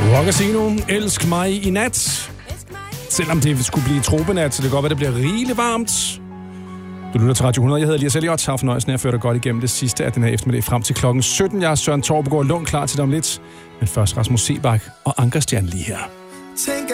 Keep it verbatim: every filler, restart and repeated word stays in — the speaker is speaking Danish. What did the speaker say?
Rock Casino, elsk mig i nat. Selvom det skulle blive tropenat, så det kan godt være, det bliver rigeligt varmt. Du lytter til Radio hundrede. Jeg hedder Elias Elliot. Jeg har fornøjelsen af at føre dig godt igennem det sidste af den her eftermiddag frem til klokken sytten. Jeg er Søren Torbegaard Lund klar til dig om lidt. Men først Rasmus Sebak og Anker Stjern lige her.